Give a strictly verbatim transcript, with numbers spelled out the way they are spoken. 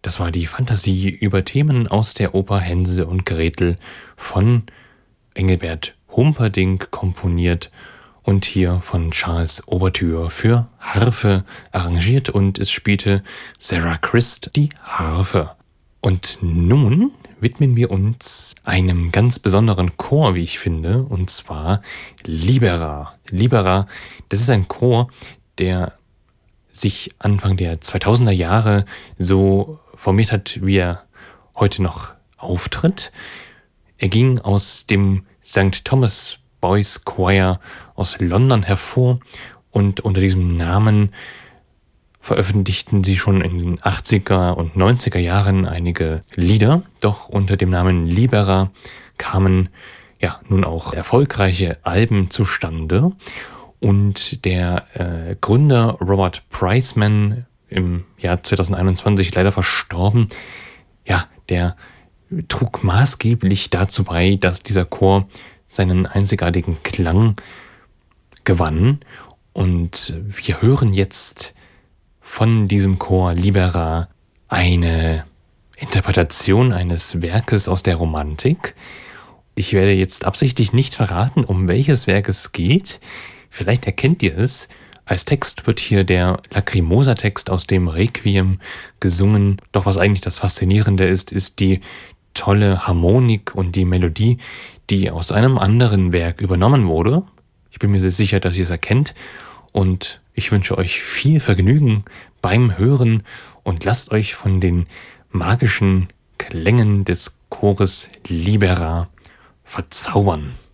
Das war die Fantasie über Themen aus der Oper Hänsel und Gretel von Engelbert Humperdinck komponiert und hier von Charles Ouverture für Harfe arrangiert, und es spielte Sarah Christ die Harfe. Und nun widmen wir uns einem ganz besonderen Chor, wie ich finde, und zwar Libera. Libera, das ist ein Chor, der sich Anfang der zweitausender Jahre so formiert hat, wie er heute noch auftritt. Er ging aus dem Sankt Thomas Boys Choir aus London hervor, und unter diesem Namen veröffentlichten sie schon in den achtziger und neunziger Jahren einige Lieder. Doch unter dem Namen Libera kamen ja nun auch erfolgreiche Alben zustande. Und der äh, Gründer Robert Priceman, im Jahr zweitausendeinundzwanzig leider verstorben, ja, der trug maßgeblich dazu bei, dass dieser Chor seinen einzigartigen Klang gewann. Und wir hören jetzt von diesem Chor Libera eine Interpretation eines Werkes aus der Romantik. Ich werde jetzt absichtlich nicht verraten, um welches Werk es geht. Vielleicht erkennt ihr es. Als Text wird hier der Lacrimosa-Text aus dem Requiem gesungen. Doch was eigentlich das Faszinierende ist, ist die tolle Harmonik und die Melodie, die aus einem anderen Werk übernommen wurde. Ich bin mir sehr sicher, dass ihr es erkennt. Und ich wünsche euch viel Vergnügen beim Hören und lasst euch von den magischen Klängen des Chores Libera verzaubern.